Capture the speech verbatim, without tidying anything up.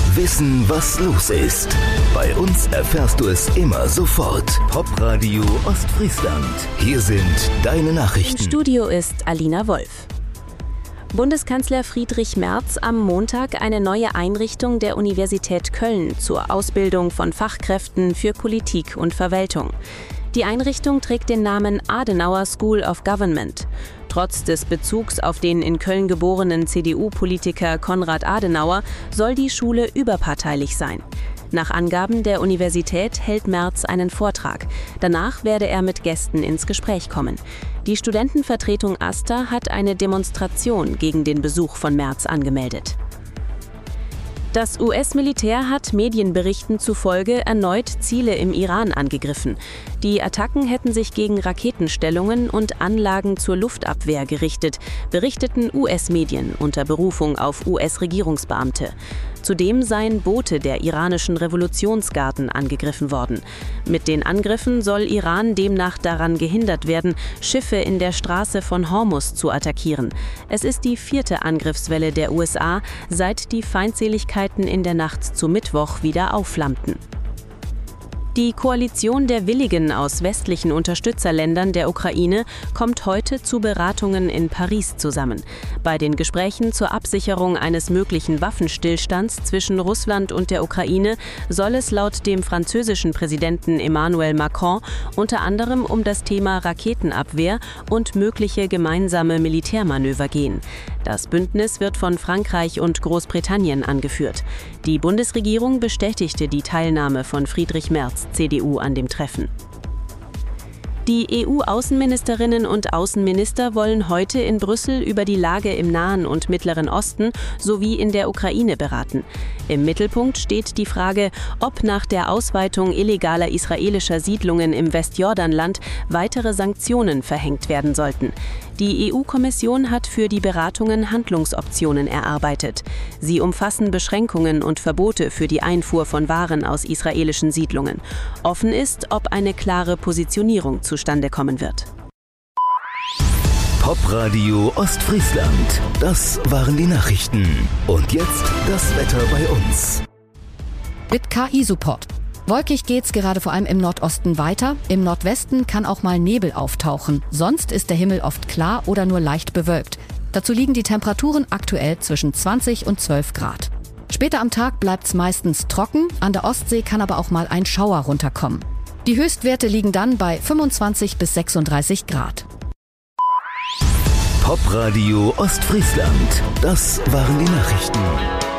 Wissen, was los ist. Bei uns erfährst du es immer sofort. Popradio Ostfriesland. Hier sind deine Nachrichten. Im Studio ist Alina Wolf. Bundeskanzler Friedrich Merz am Montag eine neue Einrichtung der Universität Köln zur Ausbildung von Fachkräften für Politik und Verwaltung. Die Einrichtung trägt den Namen Adenauer School of Government. Trotz des Bezugs auf den in Köln geborenen C D U-Politiker Konrad Adenauer soll die Schule überparteilich sein. Nach Angaben der Universität hält Merz einen Vortrag. Danach werde er mit Gästen ins Gespräch kommen. Die Studentenvertretung AStA hat eine Demonstration gegen den Besuch von Merz angemeldet. Das U S-Militär hat Medienberichten zufolge erneut Ziele im Iran angegriffen. Die Attacken hätten sich gegen Raketenstellungen und Anlagen zur Luftabwehr gerichtet, berichteten U S-Medien unter Berufung auf U S-Regierungsbeamte. Zudem seien Boote der iranischen Revolutionsgarden angegriffen worden. Mit den Angriffen soll Iran demnach daran gehindert werden, Schiffe in der Straße von Hormuz zu attackieren. Es ist die vierte Angriffswelle der U S A, seit die Feindseligkeiten in der Nacht zu Mittwoch wieder aufflammten. Die Koalition der Willigen aus westlichen Unterstützerländern der Ukraine kommt heute zu Beratungen in Paris zusammen. Bei den Gesprächen zur Absicherung eines möglichen Waffenstillstands zwischen Russland und der Ukraine soll es laut dem französischen Präsidenten Emmanuel Macron unter anderem um das Thema Raketenabwehr und mögliche gemeinsame Militärmanöver gehen. Das Bündnis wird von Frankreich und Großbritannien angeführt. Die Bundesregierung bestätigte die Teilnahme von Friedrich Merz, C D U, an dem Treffen. Die E U-Außenministerinnen und Außenminister wollen heute in Brüssel über die Lage im Nahen und Mittleren Osten sowie in der Ukraine beraten. Im Mittelpunkt steht die Frage, ob nach der Ausweitung illegaler israelischer Siedlungen im Westjordanland weitere Sanktionen verhängt werden sollten. Die E U-Kommission hat für die Beratungen Handlungsoptionen erarbeitet. Sie umfassen Beschränkungen und Verbote für die Einfuhr von Waren aus israelischen Siedlungen. Offen ist, ob eine klare Positionierung zustande kommen wird. Popradio Ostfriesland. Das waren die Nachrichten. Und jetzt das Wetter bei uns. Mit K I-Support. Wolkig geht's gerade vor allem im Nordosten weiter. Im Nordwesten kann auch mal Nebel auftauchen. Sonst ist der Himmel oft klar oder nur leicht bewölkt. Dazu liegen die Temperaturen aktuell zwischen zwanzig und zwölf Grad. Später am Tag bleibt's meistens trocken. An der Ostsee kann aber auch mal ein Schauer runterkommen. Die Höchstwerte liegen dann bei fünfundzwanzig bis sechsunddreißig Grad. Popradio Ostfriesland. Das waren die Nachrichten.